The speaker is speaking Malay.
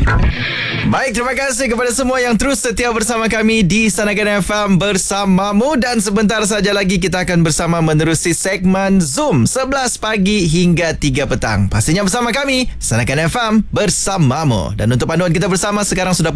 Baik, terima kasih kepada semua yang terus setia bersama kami di Sanakan FM bersamamu. Dan sebentar saja lagi kita akan bersama menerusi segmen Zoom 11 pagi hingga 3 petang. Pastinya bersama kami, Sanakan FM bersamamu. Dan untuk panduan kita bersama sekarang sudah